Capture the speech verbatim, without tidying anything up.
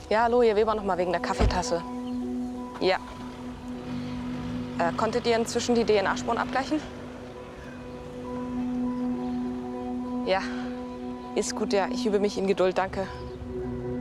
Ja, hallo, Herr Weber, noch mal wegen der Kaffeetasse. Ja. Äh, konntet ihr inzwischen die D N A-Spuren abgleichen? Ja. Ist gut, ja. Ich übe mich in Geduld, danke.